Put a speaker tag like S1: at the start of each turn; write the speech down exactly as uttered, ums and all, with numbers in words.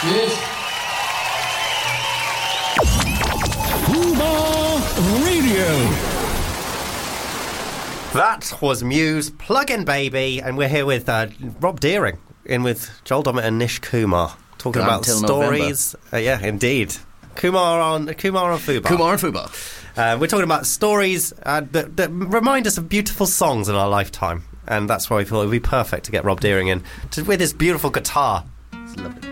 S1: Cheers.
S2: Fubar Radio.
S3: That was Muse, Plug-in Baby, and we're here with uh, Rob Deering, in with Joel Dommett and Nish Kumar, talking about stories. Uh, yeah, indeed. Kumar on Kumar on Fubar.
S4: Kumar on Fubar.
S3: Uh, we're talking about stories uh, that, that remind us of beautiful songs in our lifetime, and that's why we thought it would be perfect to get Rob Deering in to, with his beautiful guitar.
S4: It's lovely.